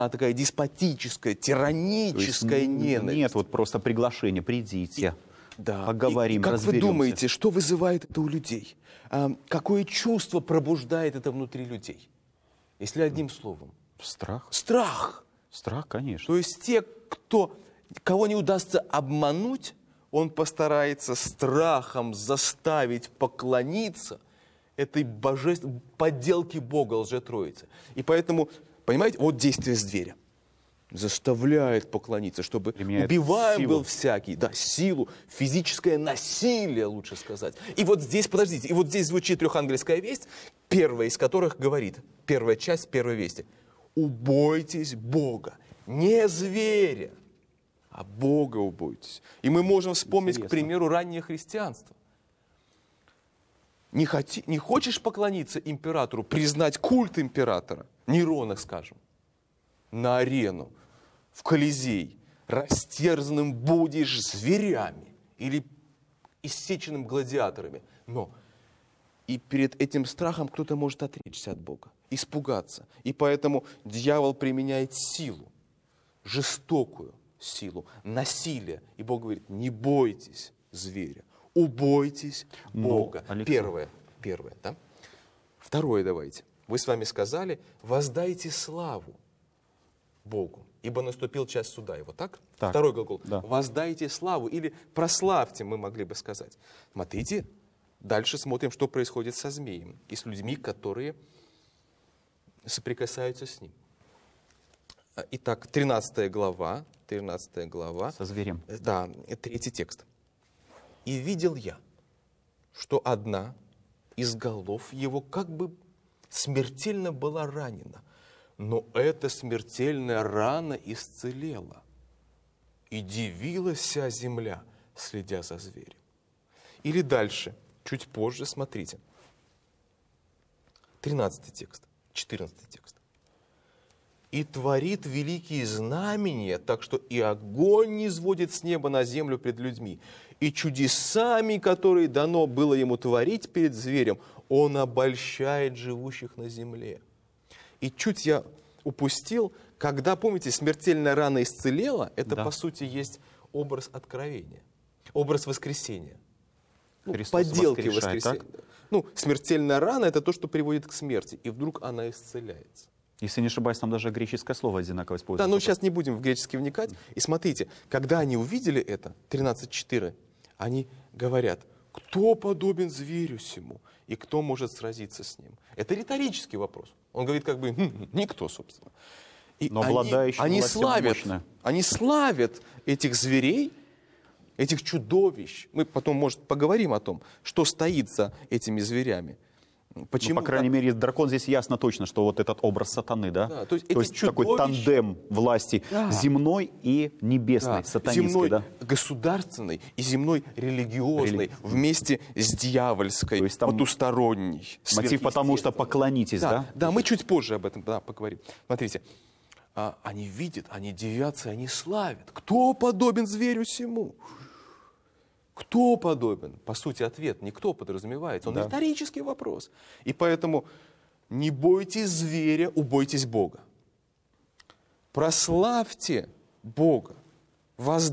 она такая деспотическая, тираническая ненависть. Нет, вот просто приглашение, придите, Да. поговорим, и как разберемся. вы думаете, что вызывает это у людей? Какое чувство пробуждает это внутри людей? Если одним словом. Страх. Страх. Страх, конечно. То есть те, кого не удастся обмануть, он постарается страхом заставить поклониться этой божественной подделке Бога, лжетроицы. И поэтому, понимаете, вот действие зверя. Заставляет поклониться, чтобы Применяет убиваем силу. был всякий. Да, силу, физическое насилие, лучше сказать. И вот здесь, подождите, и вот здесь звучит трехангельская весть, первая из которых говорит, первая часть первой вести. Убойтесь Бога, не зверя, а Бога убойтесь. И мы можем вспомнить, Интересно. к примеру, раннее христианство. Не хочешь поклониться императору, признать культ императора, Нерона, скажем, на арену, в Колизей, растерзанным будешь зверями или иссеченным гладиаторами. Но и перед этим страхом кто-то может отречься от Бога, испугаться. И поэтому дьявол применяет силу, жестокую силу, насилие. И Бог говорит, не бойтесь зверя, убойтесь Бога. Алексей. Первое, да? Второе давайте. Вы с вами сказали, воздайте славу Богу, ибо наступил час суда его, так? Так. Второй глагол. Да. Воздайте славу или прославьте, мы могли бы сказать. Смотрите, дальше смотрим, что происходит со змеем и с людьми, которые соприкасаются с ним. Итак, 13 глава. Со зверем. Да, 3 текст. «И видел я, что одна из голов его как бы смертельно была ранена, но эта смертельная рана исцелела. И дивилась вся земля, следя за зверем». Или дальше, чуть позже, смотрите. 13 текст, 14 текст. «И творит великие знамения, так что и огонь не сводит с неба на землю пред людьми, и чудесами, которые дано было ему творить перед зверем, он обольщает живущих на земле». И чуть я упустил, когда, помните, смертельная рана исцелела, это, Да. по сути, есть образ откровения, образ воскресения. Христос Подделки воскрешает, воскресения. Смертельная рана – это то, что приводит к смерти, и вдруг она исцеляется. Если не ошибаюсь, там даже греческое слово одинаково Да, используется. но сейчас не будем в греческий вникать. И смотрите, когда они увидели это, 13.4, они говорят, кто подобен зверю сему, и кто может сразиться с ним? Это риторический вопрос. Он говорит как бы, никто, собственно. И Но обладающий властью мощно. они славят этих зверей, этих чудовищ. Мы потом, может, поговорим о том, что стоит за этими зверями. Почему? По крайней мере, дракон здесь ясно точно, что вот этот образ сатаны, да? Да, то есть эти такой чудовища- тандем власти земной и небесной, Да, сатанинской, земной да? государственной и земной религиозной вместе с дьявольской, То есть там потусторонней. Мотив потому что сверхъестественной. поклонитесь, да? Да, мы чуть позже об этом поговорим. Смотрите, они видят, они дивятся, они славят. Кто подобен зверю сему? Кто подобен? По сути, ответ никто подразумевается. Он риторический вопрос. И поэтому не бойтесь зверя, убойтесь Бога. Прославьте Бога.